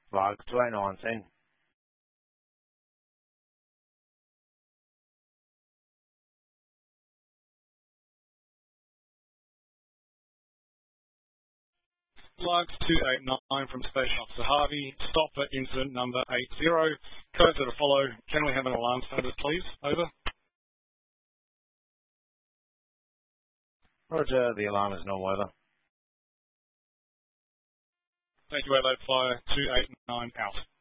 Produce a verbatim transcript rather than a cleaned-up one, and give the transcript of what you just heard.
Flag two eight nine, send. Flag two eight nine from Station Officer Harvey. Stop at incident number eight zero. Codes are to follow. Can we have an alarm status, please? Over. Roger, the alarm is normal, over. Thank you, Adelaide Flyer two eight nine out.